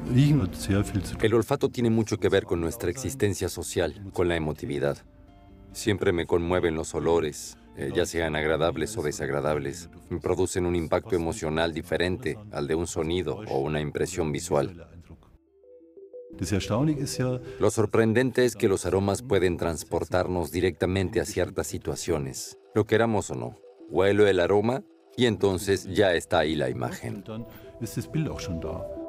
El olfato tiene mucho que ver con nuestra existencia social, con la emotividad. Siempre me conmueven los olores, ya sean agradables o desagradables. Me producen un impacto emocional diferente al de un sonido o una impresión visual. Lo sorprendente es que los aromas pueden transportarnos directamente a ciertas situaciones, lo queramos o no. Huelo el aroma y entonces ya está ahí la imagen.